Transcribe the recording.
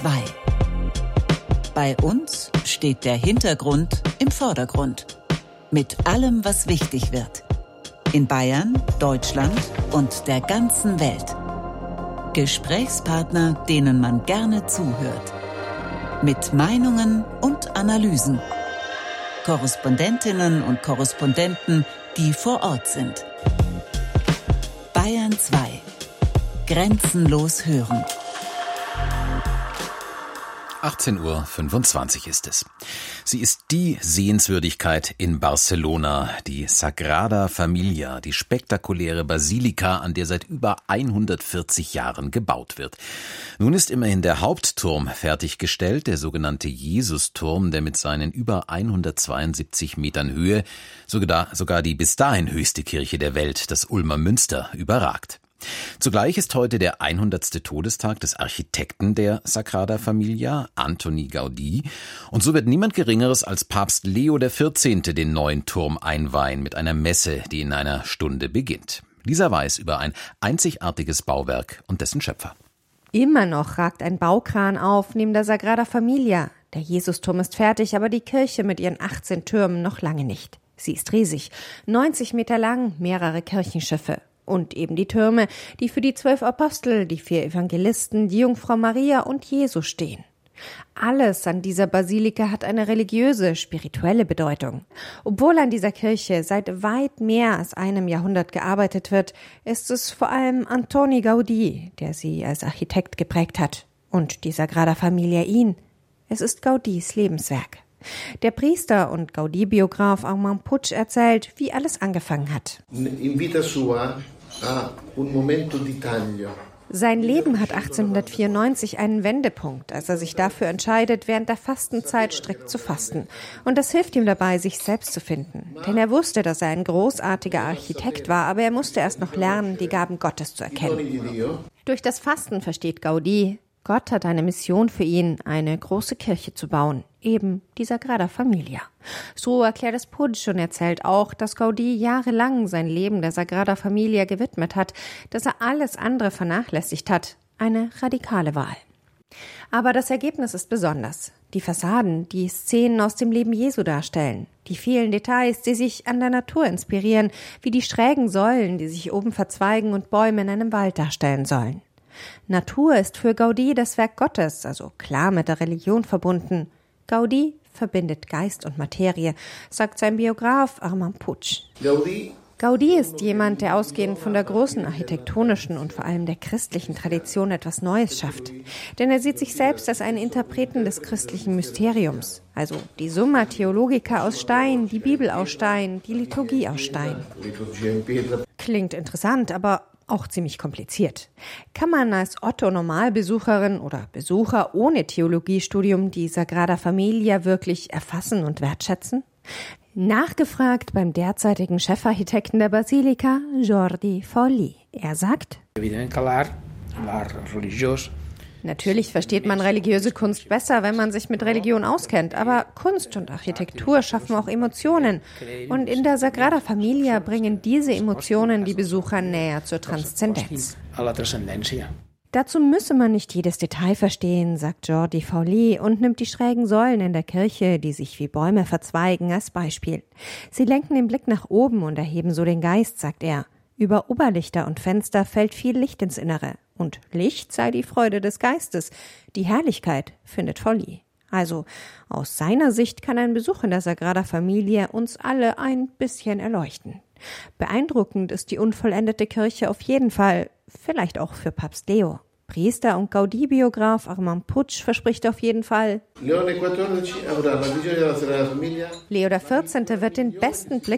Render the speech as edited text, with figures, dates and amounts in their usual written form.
2. Bei uns steht der Hintergrund im Vordergrund. Mit allem, was wichtig wird. In Bayern, Deutschland und der ganzen Welt. Gesprächspartner, denen man gerne zuhört. Mit Meinungen und Analysen. Korrespondentinnen und Korrespondenten, die vor Ort sind. Bayern 2. Grenzenlos hören. 18:25 Uhr ist es. Sie ist die Sehenswürdigkeit in Barcelona, die Sagrada Familia, die spektakuläre Basilika, an der seit über 140 Jahren gebaut wird. Nun ist immerhin der Hauptturm fertiggestellt, der sogenannte Jesusturm, der mit seinen über 172 Metern Höhe sogar die bis dahin höchste Kirche der Welt, das Ulmer Münster, überragt. Zugleich ist heute der 100. Todestag des Architekten der Sagrada Familia, Antoni Gaudí, und so wird niemand Geringeres als Papst Leo XIV. Den neuen Turm einweihen mit einer Messe, die in einer Stunde beginnt. Lisa weiß über ein einzigartiges Bauwerk und dessen Schöpfer. Immer noch ragt ein Baukran auf neben der Sagrada Familia. Der Jesusturm ist fertig, aber die Kirche mit ihren 18 Türmen noch lange nicht. Sie ist riesig, 90 Meter lang, mehrere Kirchenschiffe. Und eben die Türme, die für die 12 Apostel, die 4 Evangelisten, die Jungfrau Maria und Jesus stehen. Alles an dieser Basilika hat eine religiöse, spirituelle Bedeutung. Obwohl an dieser Kirche seit weit mehr als einem Jahrhundert gearbeitet wird, ist es vor allem Antoni Gaudí, der sie als Architekt geprägt hat. Und die Sagrada Familia ihn. Es ist Gaudís Lebenswerk. Der Priester und Gaudí-Biograf Armand Puig erzählt, wie alles angefangen hat. Sein Leben hat 1894 einen Wendepunkt, als er sich dafür entscheidet, während der Fastenzeit strikt zu fasten. Und das hilft ihm dabei, sich selbst zu finden. Denn er wusste, dass er ein großartiger Architekt war, aber er musste erst noch lernen, die Gaben Gottes zu erkennen. Durch das Fasten versteht Gaudí, Gott hat eine Mission für ihn, eine große Kirche zu bauen, eben die Sagrada Familia. So erklärt es Puig und erzählt auch, dass Gaudí jahrelang sein Leben der Sagrada Familia gewidmet hat, dass er alles andere vernachlässigt hat. Eine radikale Wahl. Aber das Ergebnis ist besonders. Die Fassaden, die Szenen aus dem Leben Jesu darstellen. Die vielen Details, die sich an der Natur inspirieren, wie die schrägen Säulen, die sich oben verzweigen und Bäume in einem Wald darstellen sollen. Natur ist für Gaudí das Werk Gottes, also klar mit der Religion verbunden. Gaudí verbindet Geist und Materie, sagt sein Biograf Armand Puig. Gaudí ist jemand, der ausgehend von der großen architektonischen und vor allem der christlichen Tradition etwas Neues schafft. Denn er sieht sich selbst als einen Interpreten des christlichen Mysteriums. Also die Summa Theologica aus Stein, die Bibel aus Stein, die Liturgie aus Stein. Klingt interessant, aber auch ziemlich kompliziert. Kann man als Otto-Normalbesucherin oder Besucher ohne Theologiestudium die Sagrada Familia wirklich erfassen und wertschätzen? Nachgefragt beim derzeitigen Chefarchitekten der Basilika, Jordi Folli. Er sagt: Natürlich versteht man religiöse Kunst besser, wenn man sich mit Religion auskennt, aber Kunst und Architektur schaffen auch Emotionen. Und in der Sagrada Familia bringen diese Emotionen die Besucher näher zur Transzendenz. Dazu müsse man nicht jedes Detail verstehen, sagt Jordi Folli und nimmt die schrägen Säulen in der Kirche, die sich wie Bäume verzweigen, als Beispiel. Sie lenken den Blick nach oben und erheben so den Geist, sagt er. Über Oberlichter und Fenster fällt viel Licht ins Innere. Und Licht sei die Freude des Geistes. Die Herrlichkeit, findet Folli. Also aus seiner Sicht kann ein Besuch in der Sagrada Familia uns alle ein bisschen erleuchten. Beeindruckend ist die unvollendete Kirche auf jeden Fall, vielleicht auch für Papst Leo. Priester und Gaudí-Biograf Armand Puig verspricht auf jeden Fall: Leo XIV. Wird den besten Blick